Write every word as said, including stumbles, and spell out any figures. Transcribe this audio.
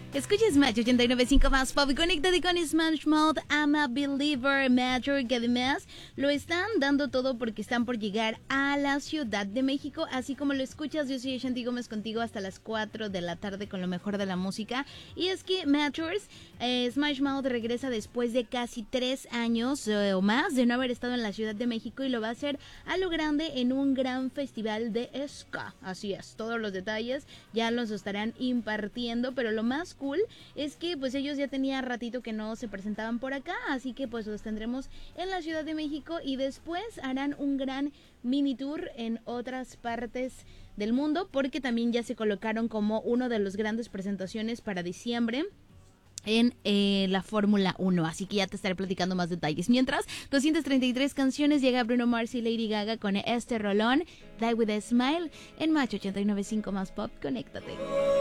Escucha Smash ochenta y nueve punto cinco más pop. Conéctate con Smash Mode. I'm a Believer Major, que además lo están dando todo porque están por llegar a la Ciudad de México. Así como lo escuchas, yo soy Ashanti Gómez contigo hasta las cuatro de la tarde con lo mejor de la música. Y es que Majors, eh, Smash Mouth regresa después de casi tres años eh, o más de no haber estado en la Ciudad de México, y lo va a hacer a lo grande en un gran festival de ska. Así es, todos los detalles ya los estarán impartiendo, pero lo más cool es que pues ellos ya tenía ratito que no se presentaban por acá, así que pues los tendremos en la Ciudad de México y después harán un gran mini tour en otras partes del mundo, porque también ya se colocaron como uno de los grandes presentaciones para diciembre en eh, la Fórmula uno, así que ya te estaré platicando más detalles. Mientras, doscientas treinta y tres canciones, llega Bruno Mars y Lady Gaga con este rolón, Die With A Smile, en Match ochenta y nueve punto cinco más pop. Conéctate.